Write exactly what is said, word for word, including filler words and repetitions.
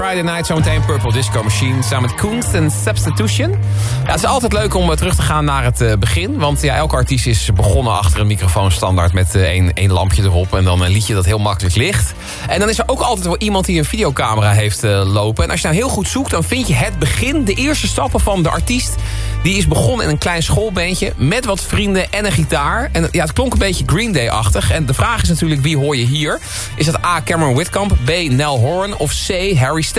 Friday Night, zometeen Purple Disco Machine samen met Kunst en Substitution. Ja, het is altijd leuk om uh, terug te gaan naar het uh, begin. Want ja, elke artiest is begonnen achter een microfoon standaard met uh, één, één lampje erop. En dan een liedje dat heel makkelijk ligt. En dan is er ook altijd wel iemand die een videocamera heeft uh, lopen. En als je nou heel goed zoekt, dan vind je het begin. De eerste stappen van de artiest. Die is begonnen in een klein schoolbandje met wat vrienden en een gitaar. En ja, het klonk een beetje Green Day-achtig. En de vraag is natuurlijk, wie hoor je hier? Is dat A. Cameron Whitcomb, B. Nell Horan of C. Harry Styles?